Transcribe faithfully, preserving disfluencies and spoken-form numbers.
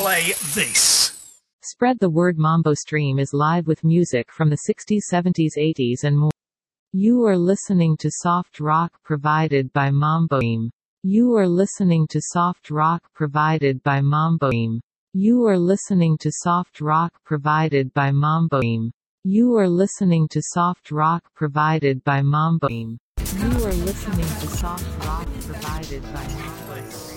play this. Spread the word. Mambo Stream is live with music from the sixties, seventies, eighties and more. You are listening to soft rock provided by Mambo Stream. You are listening to soft rock provided by Mambo Stream. You are listening to soft rock provided by Mambo Stream. You are listening to soft rock provided by Mambo Stream. You are listening to soft rock provided by Mambo Stream.